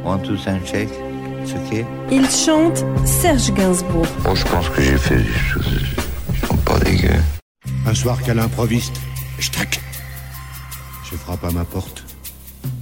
One, two, sound check. It's okay. Il chante Serge Gainsbourg. Bon, je pense que j'ai fait des choses qui sont pas dégueu. Un soir qu'à l'improviste, je tac. Je frappe à ma porte.